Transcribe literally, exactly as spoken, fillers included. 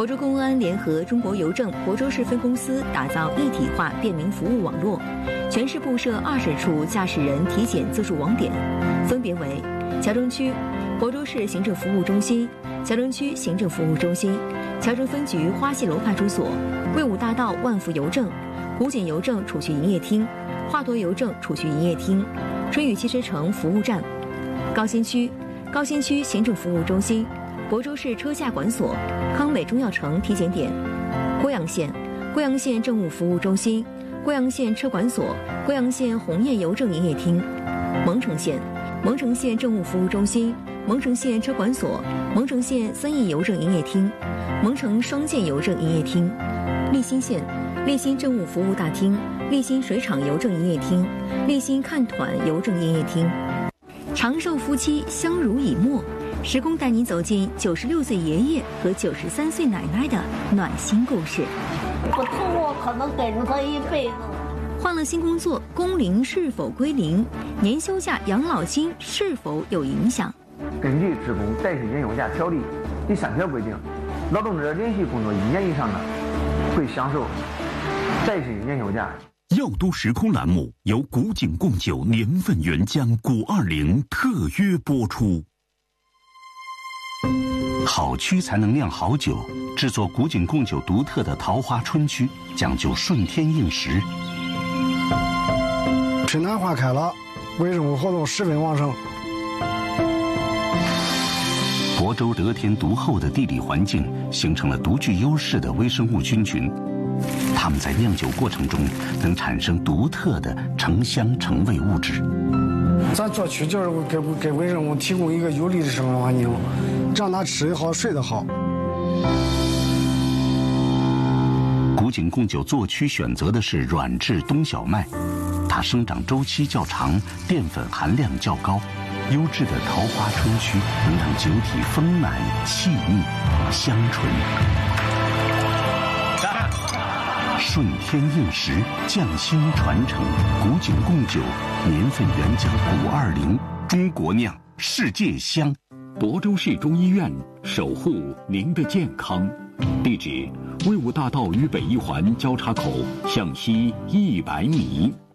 亳州公安联合中国邮政亳州市分公司打造一体化便民服务网络，全市布设二十处驾驶人体检自助网点，分别为乔城区亳州市行政服务中心、乔城区行政服务中心、乔城分局花溪楼派出所、魏武大道万福邮政、古井邮政储蓄营业厅、华佗邮政储蓄营业厅、春雨汽车城服务站。高新区高新区行政服务中心、亳州市车下管所、康美中药城体检点。贵阳县贵阳县政务服务中心、贵阳县车管所、贵阳县红叶邮政营业厅。蒙城县蒙城县政务服务中心、蒙城县车管所、蒙城县三义邮政营业厅、蒙城双建邮政营业厅。利辛县利辛政务服务大厅、利辛水厂邮政营业厅、利辛看团邮政营业厅。长寿夫妻相濡以沫，时空带你走进九十六岁爷爷和九十三岁奶奶的暖心故事。 不图我可能跟着他一辈子。 换了新工作，工龄是否归零？年休假、养老金是否有影响？ 根据职工代薪年休假条例第三条规定，劳动者连续工作一年以上的，会享受代薪年休假。 药都时空栏目由古井贡酒年份原浆古二零特约播出。好曲才能酿好酒，制作古井贡酒独特的桃花春曲，讲究顺天应时。 春暖花开了，微生物活动十分旺盛。 亳州得天独厚的地理环境，形成了独具优势的微生物菌群，它们在酿酒过程中能产生独特的成香成味物质。 咱做曲就是给给微生物提供一个有利的生活环境，让它吃得好睡得好。 古井贡酒做曲选择的是软质冬小麦，它生长周期较长，淀粉含量较高。优质的桃花春曲能让酒体丰满细腻香醇。顺天应时，匠心传承，古井贡酒，年份原浆古二零，中国酿，世界香。 亳州市中医院守护您的健康，地址：魏武大道与北一环交叉口向西一百米。